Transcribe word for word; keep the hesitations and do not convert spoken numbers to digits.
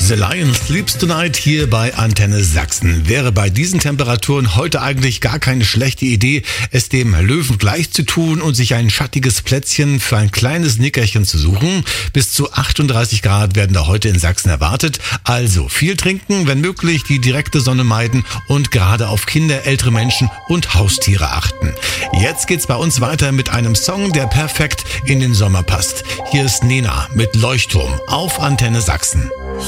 The Lion Sleeps Tonight hier bei Antenne Sachsen. Wäre bei diesen Temperaturen heute eigentlich gar keine schlechte Idee, es dem Löwen gleich zu tun und sich ein schattiges Plätzchen für ein kleines Nickerchen zu suchen. Bis zu achtunddreißig Grad werden da heute in Sachsen erwartet. Also viel trinken, wenn möglich die direkte Sonne meiden und gerade auf Kinder, ältere Menschen und Haustiere achten. Jetzt geht's bei uns weiter mit einem Song, der perfekt in den Sommer passt. Hier ist Nena mit Leuchtturm auf Antenne Sachsen.